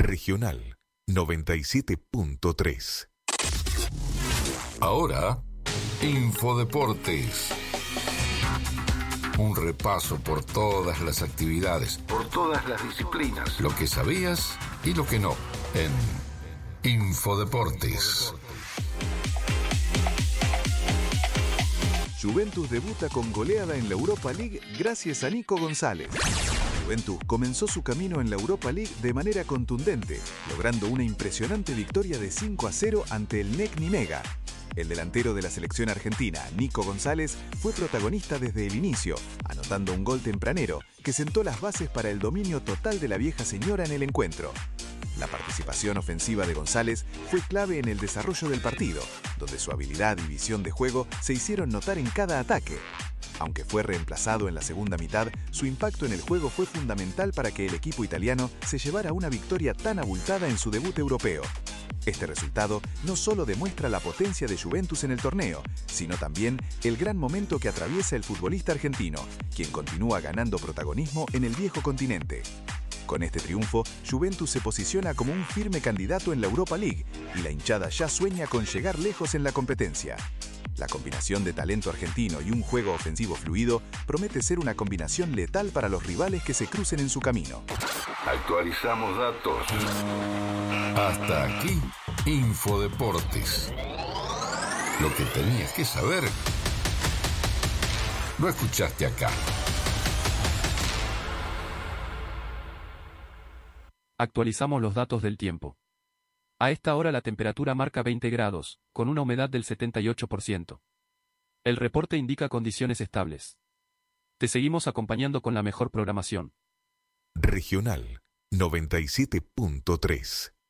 Regional 97.3. Ahora, Infodeportes. Un repaso por todas las actividades, por todas las disciplinas, lo que sabías y lo que no, en Infodeportes. Juventus debuta con goleada en la Europa League gracias a Nico González. Juventus comenzó su camino en la Europa League de manera contundente, logrando una impresionante victoria de 5-0 ante el NEC Nimega. El delantero de la selección argentina, Nico González, fue protagonista desde el inicio, anotando un gol tempranero que sentó las bases para el dominio total de la vieja señora en el encuentro. La participación ofensiva de González fue clave en el desarrollo del partido, donde su habilidad y visión de juego se hicieron notar en cada ataque. Aunque fue reemplazado en la segunda mitad, su impacto en el juego fue fundamental para que el equipo italiano se llevara una victoria tan abultada en su debut europeo. Este resultado no solo demuestra la potencia de Juventus en el torneo, sino también el gran momento que atraviesa el futbolista argentino, quien continúa ganando protagonismo en el viejo continente. Con este triunfo, Juventus se posiciona como un firme candidato en la Europa League y la hinchada ya sueña con llegar lejos en la competencia. La combinación de talento argentino y un juego ofensivo fluido promete ser una combinación letal para los rivales que se crucen en su camino. Actualizamos datos. Hasta aquí, Infodeportes. Lo que tenías que saber, lo escuchaste acá. Actualizamos los datos del tiempo. A esta hora la temperatura marca 20 grados, con una humedad del 78%. El reporte indica condiciones estables. Te seguimos acompañando con la mejor programación. Regional 97.3.